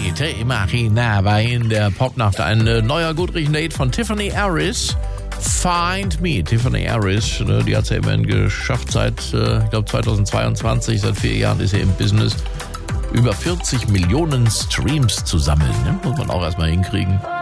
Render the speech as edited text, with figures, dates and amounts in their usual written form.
heute immerhin bei in der Popnacht ein neuer, gut riechender Hit von Tiffany Harris. Find Me. Tiffany Harris, die hat es ja immerhin geschafft seit, ich glaube 2022, seit 4 Jahren ist sie im Business, über 40 Millionen Streams zu sammeln. Ne? Muss man auch erstmal hinkriegen.